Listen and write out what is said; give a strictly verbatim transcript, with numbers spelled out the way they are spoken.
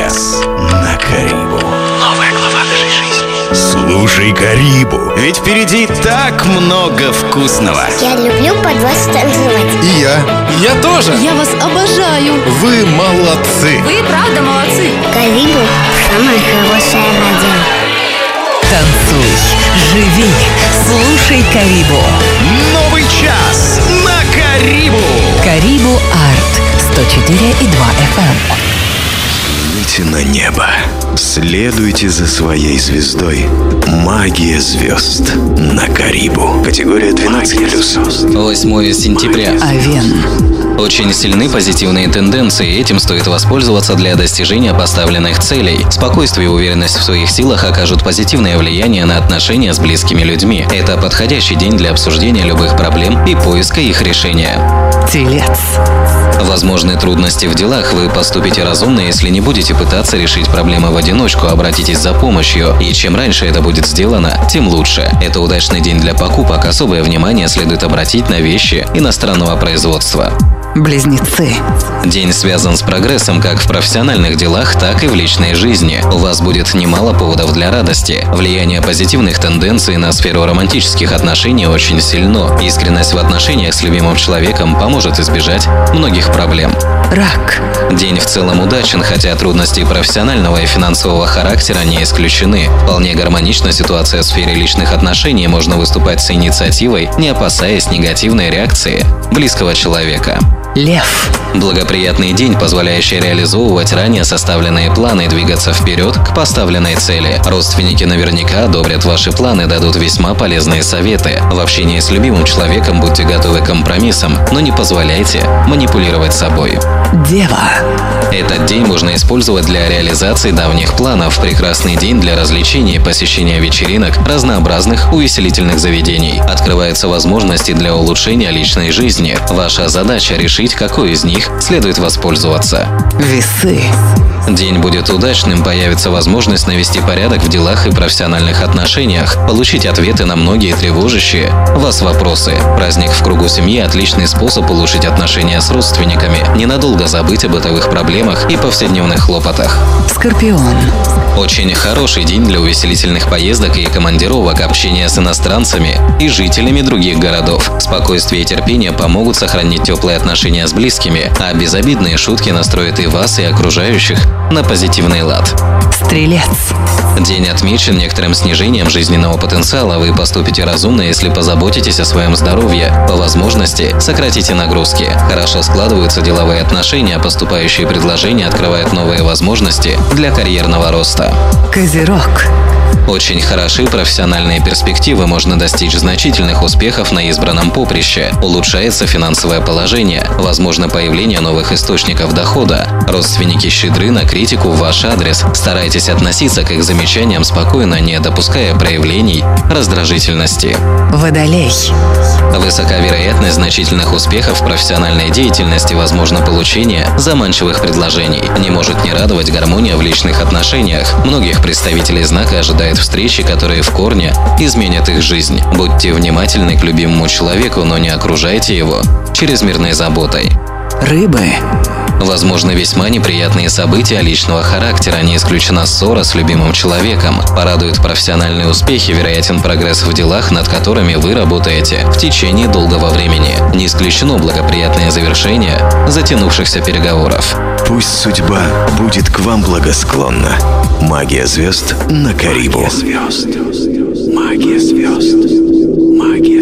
час на Карибу. Новая глава нашей жизни. Слушай Карибу, ведь впереди так много вкусного. Я люблю под вас танцевать. И я. Я тоже. Я вас обожаю. Вы молодцы. Вы правда молодцы. Карибу – самое хорошее радио. Танцуй, живи, слушай Карибу. Новый час на Карибу. Карибу Арт сто четыре и два эф эм. Взгляните на небо. Следуйте за своей звездой. Магия звезд на Карибу. Категория двенадцать плюс. восьмое сентября. Овен. Очень сильны позитивные тенденции, этим стоит воспользоваться для достижения поставленных целей. Спокойствие и уверенность в своих силах окажут позитивное влияние на отношения с близкими людьми. Это подходящий день для обсуждения любых проблем и поиска их решения. Телец. Возможны трудности в делах, вы поступите разумно, если не будете пытаться решить проблемы в одиночку, обратитесь за помощью. И чем раньше это будет сделано, тем лучше. Это удачный день для покупок, особое внимание следует обратить на вещи иностранного производства. Близнецы. День связан с прогрессом как в профессиональных делах, так и в личной жизни. У вас будет немало поводов для радости. Влияние позитивных тенденций на сферу романтических отношений очень сильно. Искренность в отношениях с любимым человеком поможет избежать многих проблем. Рак. День в целом удачен, хотя трудности профессионального и финансового характера не исключены. Вполне гармонична ситуация в сфере личных отношений, можно выступать с инициативой, не опасаясь негативной реакции близкого человека. Лев. Благоприятный день, позволяющий реализовывать ранее составленные планы и двигаться вперед к поставленной цели. Родственники наверняка одобрят ваши планы, дадут весьма полезные советы. В общении с любимым человеком будьте готовы к компромиссам, но не позволяйте манипулировать собой. Дева. Этот день можно использовать для реализации давних планов. Прекрасный день для развлечений, посещения вечеринок, разнообразных увеселительных заведений. Открываются возможности для улучшения личной жизни. Ваша задача решить, какой из них следует воспользоваться. Весы. День будет удачным, появится возможность навести порядок в делах и профессиональных отношениях, получить ответы на многие тревожащие вас вопросы. Праздник в кругу семьи – отличный способ улучшить отношения с родственниками, ненадолго забыть о бытовых проблемах и повседневных хлопотах. Скорпион. Очень хороший день для увеселительных поездок и командировок, общения с иностранцами и жителями других городов. Спокойствие и терпение помогут сохранить теплые отношения с близкими, а безобидные шутки настроят и вас, и окружающих на позитивный лад. Стрелец. День отмечен некоторым снижением жизненного потенциала. Вы поступите разумно, если позаботитесь о своем здоровье. По возможности сократите нагрузки. Хорошо складываются деловые отношения, поступающие предложения открывают новые возможности для карьерного роста. Козерог. Очень хороши профессиональные перспективы, можно достичь значительных успехов на избранном поприще. Улучшается финансовое положение, возможно появление новых источников дохода. Родственники щедры на критику в ваш адрес. Старайтесь относиться к их замечаниям спокойно, не допуская проявлений раздражительности. Водолей. Высока вероятность значительных успехов в профессиональной деятельности, возможно получение заманчивых предложений. Не может не радовать гармония в личных отношениях. Многих представителей знака ожидает встречи, которые в корне изменят их жизнь. Будьте внимательны к любимому человеку, но не окружайте его чрезмерной заботой. Рыбы. Возможно, весьма неприятные события личного характера, не исключена ссора с любимым человеком. Порадуют профессиональные успехи, вероятен прогресс в делах, над которыми вы работаете в течение долгого времени. Не исключено благоприятное завершение затянувшихся переговоров. Пусть судьба будет к вам благосклонна. Магия звезд на Карибу. Магия звезд. Магия звезд. Магия